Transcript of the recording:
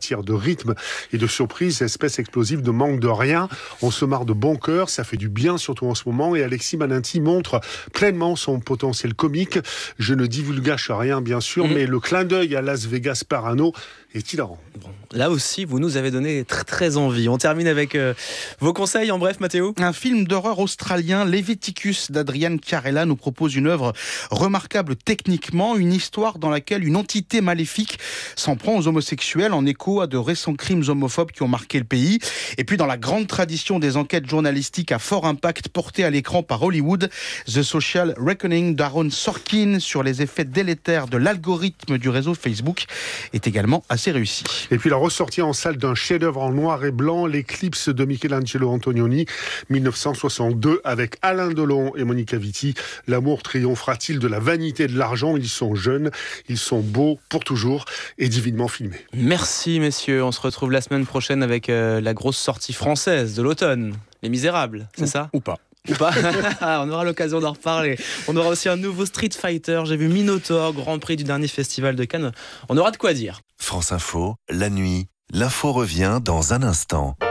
matière de rythme et de surprise, espèce explosive ne manque de rien. On se marre de bon cœur, ça fait du bien surtout en ce moment, et Alexis Manenti montre pleinement son potentiel comique. Je ne divulgage rien bien sûr, mais le clin d'œil à Las Vegas Parano est hilarant. Bon, là aussi, vous nous avez donné très très envie. On termine avec vos conseils en bref, Mathéo. Un film d'horreur australien, Leviticus d'Adrian Chiarella, nous propose une œuvre remarquable techniquement, une histoire dans laquelle une entité maléfique s'en prend aux homosexuels en écho à de récents crimes homophobes qui ont marqué le pays. Et puis dans la grande tradition des enquêtes journalistiques à fort impact portées à l'écran par Hollywood, The Social Reckoning d'Aaron Sorkin sur les effets délétères de l'algorithme du réseau Facebook est également assez réussi. Et puis la ressortie en salle d'un chef-d'œuvre en noir et blanc, l'Éclipse de Michelangelo Antonioni, 1962, avec Alain Delon et Monica Vitti. L'amour triomphera-t-il de la vanité et de l'argent? Ils sont jeunes, ils sont beaux pour toujours et divinement filmés. Merci messieurs, on se retrouve la semaine prochaine avec la grosse sortie française de l'automne, Les Misérables, c'est ça? Ou pas. Ou pas. On aura l'occasion d'en reparler. On aura aussi un nouveau Street Fighter. J'ai vu Minotaur, Grand Prix du dernier festival de Cannes. On aura de quoi dire. France Info, la nuit, l'info revient dans un instant.